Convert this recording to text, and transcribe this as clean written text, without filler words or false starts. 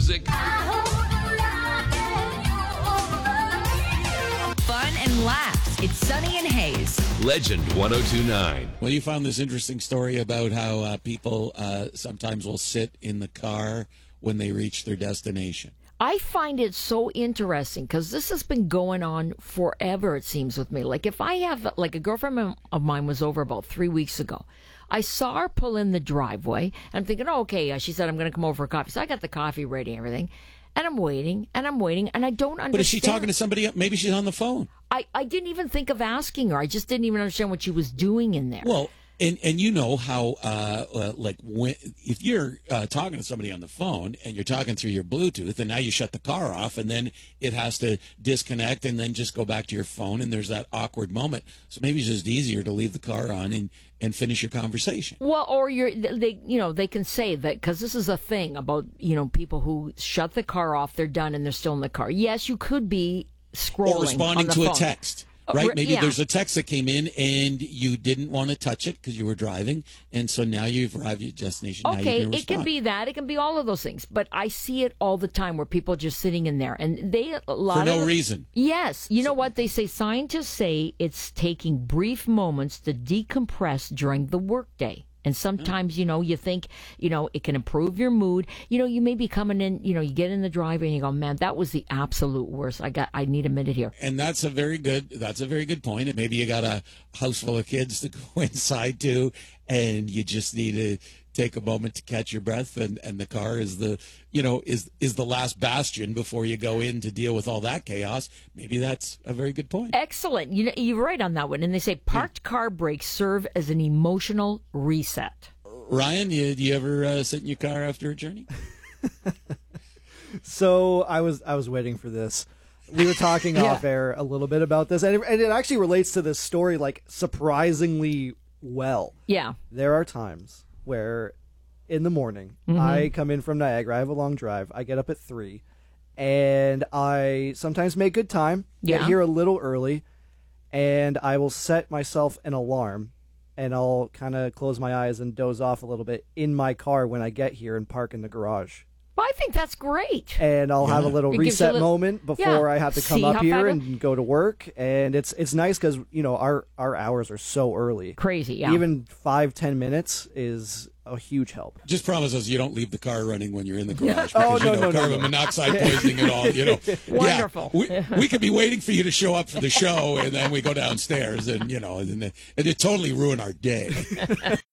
music. Fun and laughs. It's Sunny and Hayes. Legend 1029. Well, you found this interesting story about how people sometimes will sit in the car when they reach their destination. I find it so interesting because this has been going on forever, it seems, with me. Like, if I have, like, a girlfriend of mine was over about 3 weeks ago. I saw her pull in the driveway, and I'm thinking, oh, okay, she said I'm going to come over for coffee. So I got the coffee ready and everything, and I'm waiting, and I don't understand. But is she talking to somebody else? Maybe she's on the phone. I didn't even think of asking her. I just didn't even understand what she was doing in there. Well, and you know how, if you're talking to somebody on the phone and you're talking through your Bluetooth, and now you shut the car off, and then it has to disconnect and then just go back to your phone, and there's that awkward moment. So maybe it's just easier to leave the car on and finish your conversation. Well, or they can say that, because this is a thing about, people who shut the car off, they're done, and they're still in the car. Yes, you could be scrolling or responding on the to phone. A text. Right? Maybe yeah. there's a text that came in and you didn't want to touch it because you were driving, and so now you've arrived at your destination. Okay, now you it can be that. It can be all of those things. But I see it all the time where people are just sitting in there, and for no reason. Yes. You know what? They say, scientists say it's taking brief moments to decompress during the workday. And sometimes, you think, it can improve your mood. You may be coming in, you get in the driveway and you go, man, that was the absolute worst. I need a minute here. And that's a very good point. And maybe you got a house full of kids to go inside to, and you just need to take a moment to catch your breath, and the car is the last bastion before you go in to deal with all that chaos. Maybe that's a very good point. Excellent. You're right on that one. And they say parked car brakes serve as an emotional reset. Ryan, do you ever sit in your car after a journey? So I was waiting for this. We were talking off air a little bit about this, and it actually relates to this story like surprisingly well. Yeah. There are times where in the morning I come in from Niagara. I have a long drive. I get up at 3, and I sometimes make good time, get here a little early, and I will set myself an alarm, and I'll kind of close my eyes and doze off a little bit in my car when I get here and park in the garage. Well, I think that's great. And I'll have a little reset moment before I have to come up here and and go to work. And it's nice because, our hours are so early. Crazy, yeah. Even 5-10 minutes is a huge help. Just promise us you don't leave the car running when you're in the garage. Oh, Because, no. carbon monoxide poisoning and all, Wonderful. Yeah, we could be waiting for you to show up for the show, and then we go downstairs, and, and it totally ruin our day.